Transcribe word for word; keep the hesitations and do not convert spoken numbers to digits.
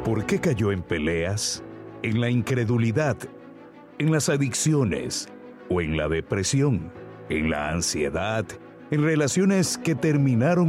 ¿Por qué cayó en peleas, en la incredulidad, en las adicciones o en la depresión, en la ansiedad, en relaciones que terminaron